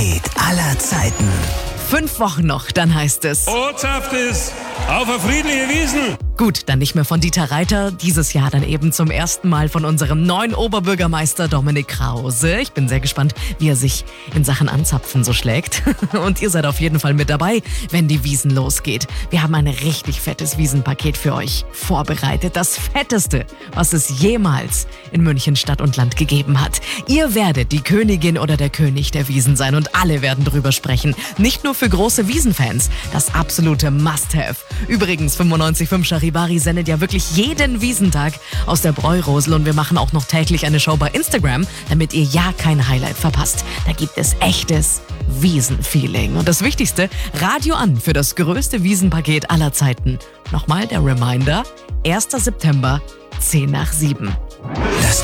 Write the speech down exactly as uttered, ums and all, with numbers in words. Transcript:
aller Zeiten. Fünf Wochen noch, dann heißt es... Ortschaft ist auf eine friedliche Wiesn. Gut, dann nicht mehr von Dieter Reiter, dieses Jahr dann eben zum ersten Mal von unserem neuen Oberbürgermeister Dominik Krause. Ich bin sehr gespannt, wie er sich in Sachen Anzapfen so schlägt. Und ihr seid auf jeden Fall mit dabei, wenn die Wiesn losgeht. Wir haben ein richtig fettes Wiesenpaket für euch vorbereitet. Das fetteste, was es jemals in München Stadt und Land gegeben hat. Ihr werdet die Königin oder der König der Wiesn sein und alle werden drüber sprechen. Nicht nur für große Wiesenfans, das absolute Must-Have. Übrigens, fünfundneunzig Komma fünf Charivari sendet ja wirklich jeden Wiesentag aus der Bräurosel und wir machen auch noch täglich eine Show bei Instagram, damit ihr ja kein Highlight verpasst. Da gibt es echtes Wiesenfeeling. Und das Wichtigste, Radio an für das größte Wiesenpaket aller Zeiten. Nochmal der Reminder, erster September, zehn nach sieben. Das